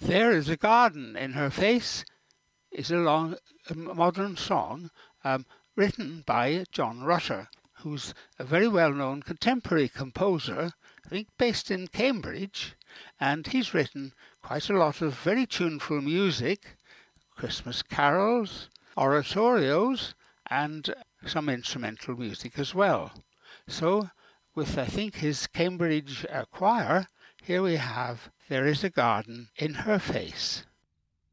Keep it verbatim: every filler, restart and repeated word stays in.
There is a Garden in Her Face is a, long, a modern song um, written by John Rutter, who's a very well-known contemporary composer, I think based in Cambridge, and he's written quite a lot of very tuneful music, Christmas carols, oratorios, and some instrumental music as well. So, with I think his Cambridge uh, choir, here we have There is a Garden in Her Face.